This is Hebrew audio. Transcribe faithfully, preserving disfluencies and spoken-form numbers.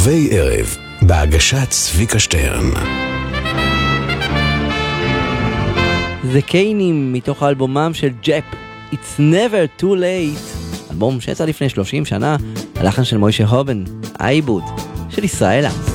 ערבי ערב, בהגשת צביקה שטרן. זה קיינים מתוך האלבומם של ג'פ, It's Never Too Late, אלבום שיצא לפני שלושים שנה, הלחן של מוישה הובן, העיבוד של ישראל עמוס.